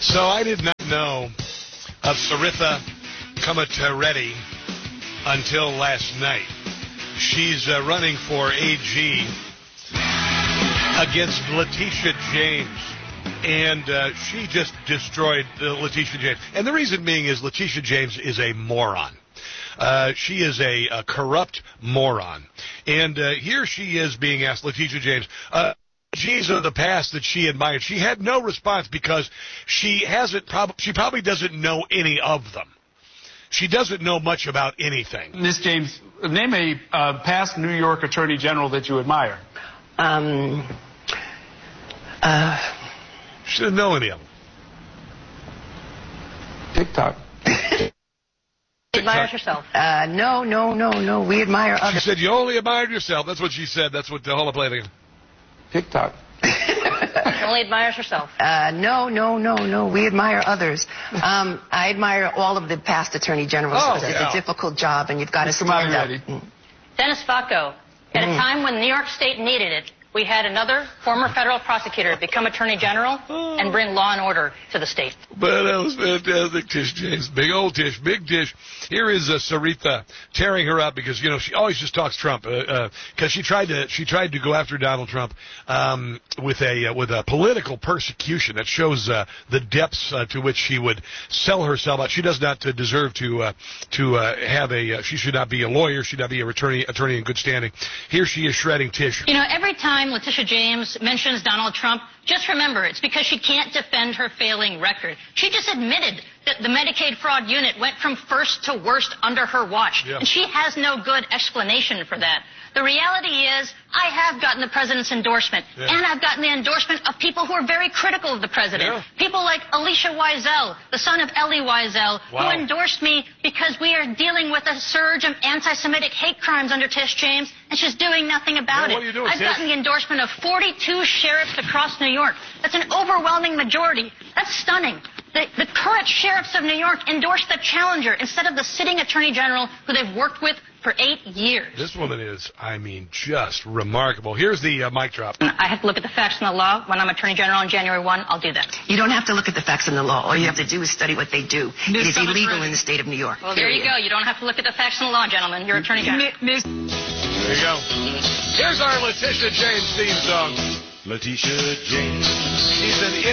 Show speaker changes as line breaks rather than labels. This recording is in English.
So I did not know of Saritha Kamatereddy until last night. She's running for AG against Letitia James. And she just destroyed Letitia James. And the reason being is Letitia James is a moron. She is a corrupt moron. And here she is being asked, Letitia James, G's of the past that she admired. She had no response because she probably doesn't know any of them. She doesn't know much about anything.
Ms. James, name a past New York Attorney General that you admire.
She doesn't know any of them.
TikTok.
Admires herself.
No. We admire others.
She said you only admired yourself. That's what she said. That's what the whole play again.
TikTok.
Only admires herself.
No. We admire others. I admire all of the past attorney generals because it's a difficult job and you've got to stand up.
Dennis Bacco, at a time when New York State needed it, we had another former federal prosecutor become attorney general and bring law and order to the state.
But that was fantastic, Tish James. Big old Tish, big Tish. Here is Saritha tearing her up because, you know, she always just talks Trump because she tried to go after Donald Trump with a political persecution that shows the depths to which she would sell herself out. She does not deserve to have she should not be a lawyer. She should not be an attorney in good standing. Here she is shredding Tish.
You know, every time Letitia James mentions Donald Trump, just remember it's because she can't defend her failing record. She just admitted that the Medicaid fraud unit went from first to worst under her watch, and she has no good explanation for that. The reality is I have gotten the president's endorsement, and I've gotten the endorsement of people who are very critical of the president. People like Alicia Wiesel, the son of Elie Wiesel, who endorsed me because we are dealing with a surge of anti-Semitic hate crimes under Tish James, and she's doing nothing about it. I've gotten the endorsement of 42 sheriffs across New York. That's an overwhelming majority. That's stunning. The current sheriffs of New York endorsed the challenger instead of the sitting attorney general who they've worked with for 8 years.
This woman is, I mean, just remarkable. Here's the mic drop.
I have to look at the facts and the law. When I'm attorney general on January 1, I'll do that.
You don't have to look at the facts and the law. All you have to do is study what they do. It is illegal in the state of New York.
Well, there you go. You don't have to look at the facts and the law, gentlemen. You're attorney general.
There you go. Here's our Letitia James theme song.
Letitia James.
She's an